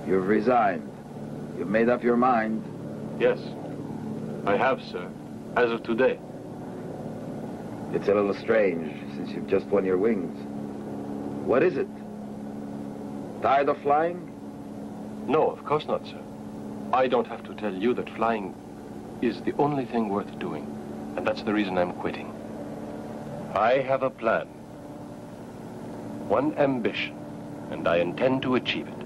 You've resigned. You've made up your mind. Yes, I have, sir. As of today. It's a little strange, since you've just won your wings. What is it? Tired of flying? No, of course not, sir. I don't have to tell you that flying is the only thing worth doing. And that's the reason I'm quitting. I have a plan. One ambition, and I intend to achieve it.